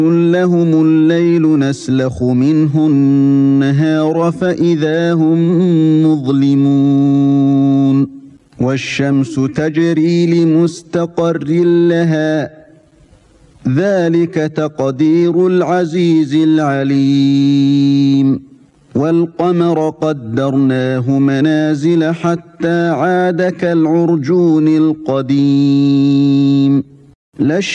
لهم الليل نسلخ منه النهار فإذا هم مظلمون والشمس تجري لمستقر لها ذلك تقدير العزيز العليم والقمر قدرناه منازل حتى عاد كالعرجون القديم